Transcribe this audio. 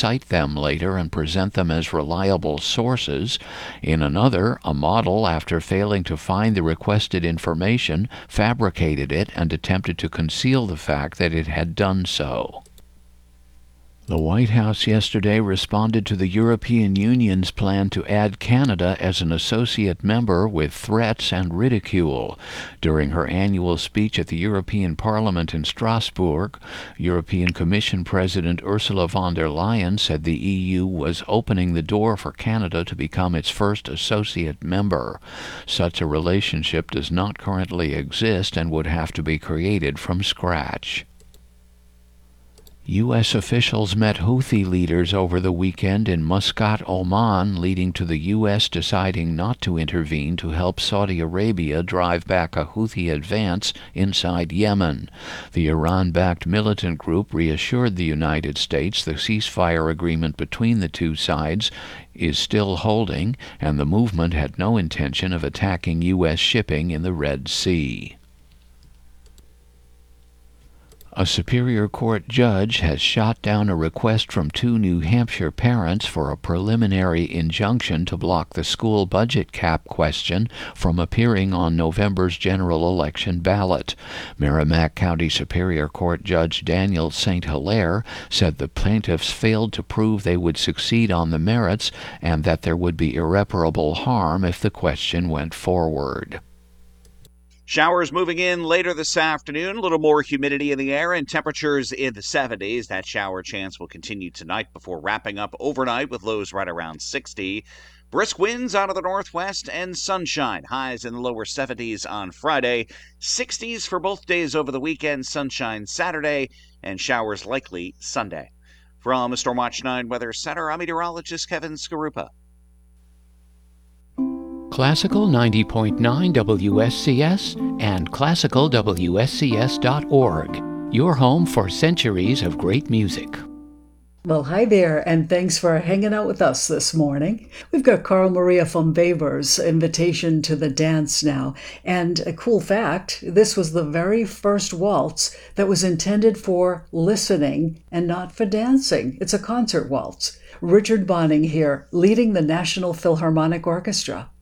cite them later and present them as reliable sources. In another, a model, after failing to find the requested information, fabricated it and attempted to conceal the fact that it had done so. The White House yesterday responded to the European Union's plan to add Canada as an associate member with threats and ridicule. During her annual speech at the European Parliament in Strasbourg, European Commission President Ursula von der Leyen said the EU was opening the door for Canada to become its first associate member. Such a relationship does not currently exist and would have to be created from scratch. U.S. officials met Houthi leaders over the weekend in Muscat, Oman, leading to the U.S. deciding not to intervene to help Saudi Arabia drive back a Houthi advance inside Yemen. The Iran-backed militant group reassured the United States the ceasefire agreement between the two sides is still holding, and the movement had no intention of attacking U.S. shipping in the Red Sea. A Superior Court judge has shot down a request from two New Hampshire parents for a preliminary injunction to block the school budget cap question from appearing on November's general election ballot. Merrimack County Superior Court Judge Daniel St. Hilaire said the plaintiffs failed to prove they would succeed on the merits and that there would be irreparable harm if the question went forward. Showers moving in later this afternoon, a little more humidity in the air and temperatures in the 70s. That shower chance will continue tonight before wrapping up overnight with lows right around 60. Brisk winds out of the northwest and sunshine. Highs in the lower 70s on Friday. 60s for both days over the weekend. Sunshine Saturday and showers likely Sunday. From Stormwatch 9 Weather Center, I'm meteorologist Kevin Skarupa. Classical 90.9 WSCS and classicalwscs.org, your home for centuries of great music. Well, hi there, and thanks for hanging out with us this morning. We've got Carl Maria von Weber's Invitation to the Dance now. And a cool fact, this was the very first waltz that was intended for listening and not for dancing. It's a concert waltz. Richard Bonning here, leading the National Philharmonic Orchestra.